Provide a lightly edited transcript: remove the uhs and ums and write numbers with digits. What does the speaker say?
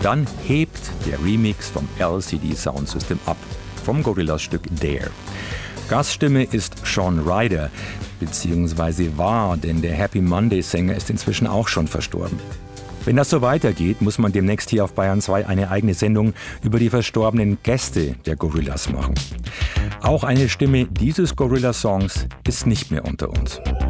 dann hebt der Remix vom LCD Soundsystem ab, vom Gorillaz-Stück Dare. Gaststimme ist Shawn Ryder, beziehungsweise war, denn der Happy Monday-Sänger ist inzwischen auch schon verstorben. Wenn das so weitergeht, muss man demnächst hier auf Bayern 2 eine eigene Sendung über die verstorbenen Gäste der Gorillaz machen. Auch eine Stimme dieses Gorillaz-Songs ist nicht mehr unter uns.